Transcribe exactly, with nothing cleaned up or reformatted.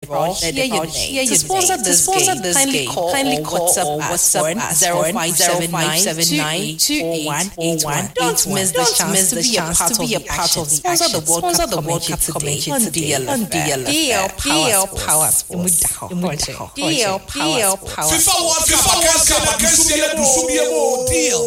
Raw, share your name. To sponsor this game, kindly call kindly WhatsApp us on zero five seven nine two eight four one. Don't miss the chance to be a part of the action. Sponsor the World Cup today on D L F. D L Power Sports. D L Power Sports. FIFA World Cup against D L.